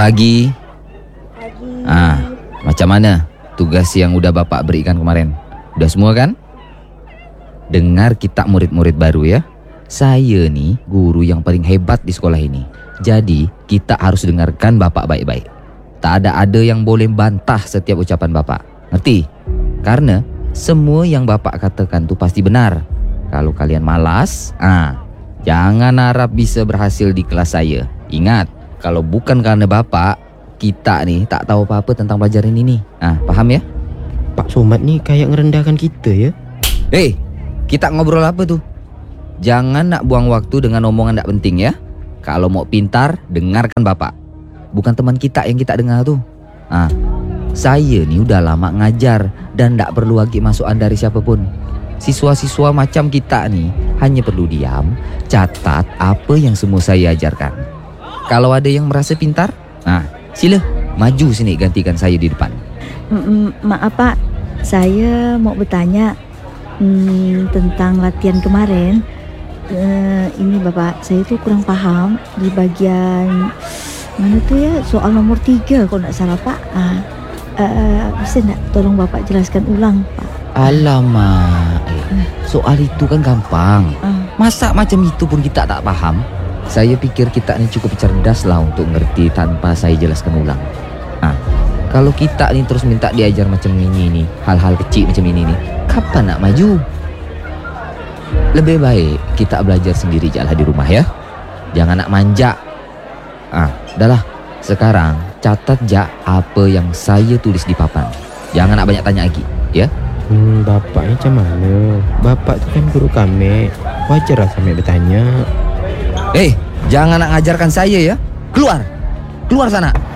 pagi. Pagi. Macam mana tugas yang udah Bapak berikan kemarin? Udah semua kan? Dengar kita murid-murid baru ya. Saya nih guru yang paling hebat di sekolah ini. Jadi kita harus dengarkan Bapak baik-baik. Tak ada yang boleh bantah setiap ucapan Bapak. Ngerti? Karena semua yang Bapak katakan tuh pasti benar. Kalau kalian malas, jangan harap bisa berhasil di kelas saya. Ingat, kalau bukan karena Bapak, kita nih tak tahu apa-apa tentang pelajaran ini. Paham ya? Pak Somad nih kayak ngerendahkan kita ya. Kita ngobrol apa tuh? Jangan nak buang waktu dengan omongan tak penting ya. Kalau mau pintar, dengarkan Bapak. Bukan teman kita yang kita dengar tuh. Saya nih udah lama ngajar dan tak perlu lagi masukan dari siapapun. Siswa-siswa macam kita nih hanya perlu diam, catat apa yang semua saya ajarkan. Kalau ada yang merasa pintar, sila maju sini gantikan saya di depan. Maaf Pak, saya mau bertanya tentang latihan kemarin. Ini Bapak, saya tuh kurang paham di bagian mana tuh ya, soal nomor 3 kalau tidak salah Pak. Bisa tidak tolong Bapak jelaskan ulang Pak? Alamak, soal itu kan gampang. Masa macam itu pun kita tak paham? Saya pikir kita ini cukup cerdas lah untuk ngerti tanpa saya jelaskan ulang. Kalau kita nih terus minta diajar macam ini nih, hal-hal kecil macam ini nih, kapan nak maju? Lebih baik kita belajar sendiri jalan di rumah ya. Jangan nak manja. Udahlah, sekarang catat apa yang saya tulis di papan. Jangan nak banyak tanya lagi, ya. Bapak ni macam mana? Bapak tu kan guru kami. Wajar lah kami bertanya. Jangan nak ngajarkan saya ya. Keluar sana.